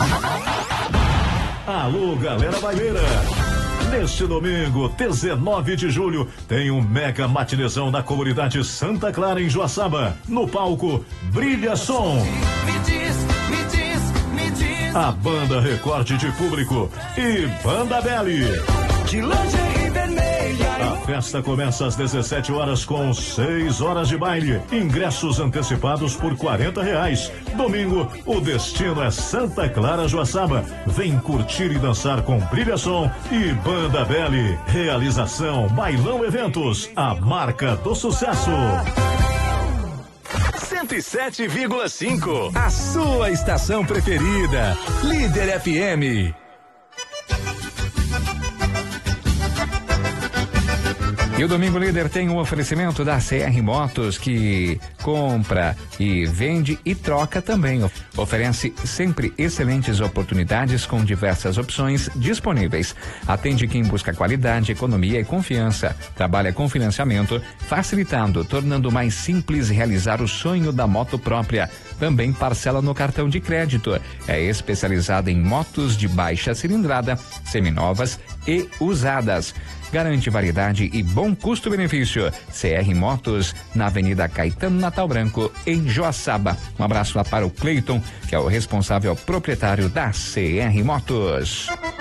Alô, galera baileira! Neste domingo, 19 de julho, tem um mega matinezão na comunidade Santa Clara, em Joaçaba. No palco, Brilha Som. Me diz. A banda Recorte de Público e Banda Belly. De lingerie vermelha. A festa começa às 17 horas com 6 horas de baile. Ingressos antecipados por R$40. Domingo, o destino é Santa Clara, Joaçaba. Vem curtir e dançar com Brilha Som e Banda Belly. Realização Bailão Eventos, a marca do sucesso. 107,5, a sua estação preferida. Líder FM. E o Domingo Líder tem um oferecimento da CR Motos, que compra e vende e troca também. Oferece sempre excelentes oportunidades com diversas opções disponíveis. Atende quem busca qualidade, economia e confiança. Trabalha com financiamento, facilitando, tornando mais simples realizar o sonho da moto própria. Também parcela no cartão de crédito. É especializada em motos de baixa cilindrada, seminovas e usadas. Garante variedade e bom custo-benefício. CR Motos, na Avenida Caetano Natal Branco, em Joaçaba. Um abraço lá para o Cleiton, que é o responsável proprietário da CR Motos.